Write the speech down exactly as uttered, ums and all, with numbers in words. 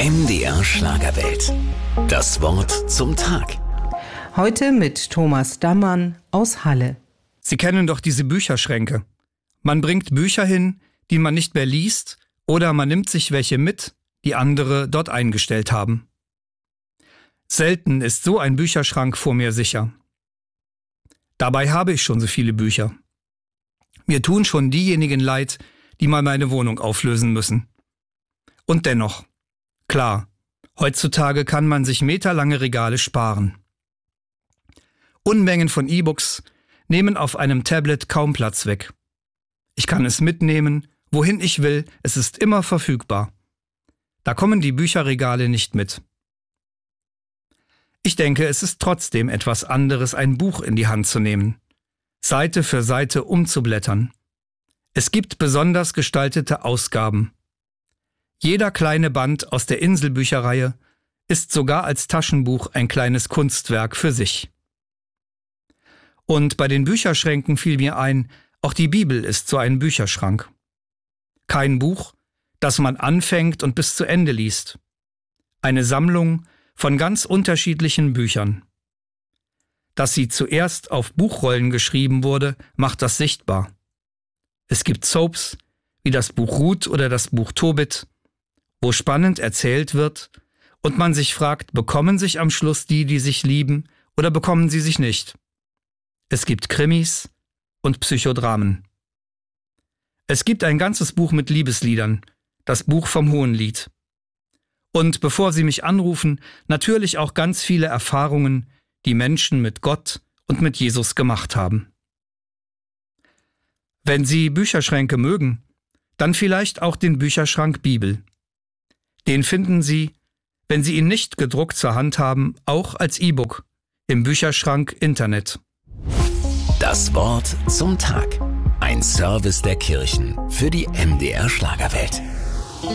M D R Schlagerwelt. Das Wort zum Tag. Heute mit Thomas Dammann aus Halle. Sie kennen doch diese Bücherschränke. Man bringt Bücher hin, die man nicht mehr liest, oder man nimmt sich welche mit, die andere dort eingestellt haben. Selten ist so ein Bücherschrank vor mir sicher. Dabei habe ich schon so viele Bücher. Mir tun schon diejenigen leid, die mal meine Wohnung auflösen müssen. Und dennoch, klar, heutzutage kann man sich meterlange Regale sparen. Unmengen von E-Books nehmen auf einem Tablet kaum Platz weg. Ich kann es mitnehmen, wohin ich will, es ist immer verfügbar. Da kommen die Bücherregale nicht mit. Ich denke, es ist trotzdem etwas anderes, ein Buch in die Hand zu nehmen, Seite für Seite umzublättern. Es gibt besonders gestaltete Ausgaben. Jeder kleine Band aus der Inselbücherreihe ist sogar als Taschenbuch ein kleines Kunstwerk für sich. Und bei den Bücherschränken fiel mir ein, auch die Bibel ist so ein Bücherschrank. Kein Buch, das man anfängt und bis zu Ende liest. Eine Sammlung von ganz unterschiedlichen Büchern. Dass sie zuerst auf Buchrollen geschrieben wurde, macht das sichtbar. Es gibt Soaps, wie das Buch Ruth oder das Buch Tobit, wo spannend erzählt wird und man sich fragt, bekommen sich am Schluss die, die sich lieben, oder bekommen sie sich nicht? Es gibt Krimis und Psychodramen. Es gibt ein ganzes Buch mit Liebesliedern, das Buch vom Hohenlied. Und bevor Sie mich anrufen, natürlich auch ganz viele Erfahrungen, die Menschen mit Gott und mit Jesus gemacht haben. Wenn Sie Bücherschränke mögen, dann vielleicht auch den Bücherschrank Bibel. Den finden Sie, wenn Sie ihn nicht gedruckt zur Hand haben, auch als E-Book im Bücherschrank Internet. Das Wort zum Tag. Ein Service der Kirchen für die M D R Schlagerwelt.